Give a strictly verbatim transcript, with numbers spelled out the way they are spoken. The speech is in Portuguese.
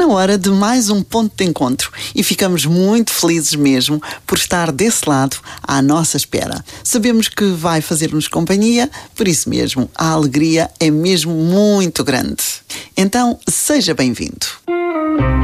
na hora de mais um ponto de encontro e ficamos muito felizes mesmo por estar desse lado à nossa espera. Sabemos que vai fazer-nos companhia, por isso mesmo a alegria é mesmo muito grande. Então, seja bem-vindo.